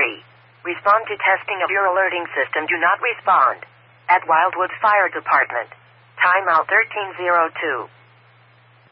Respond to testing of your alerting system. Do not respond. At Wildwoods Fire Department. Timeout 1302.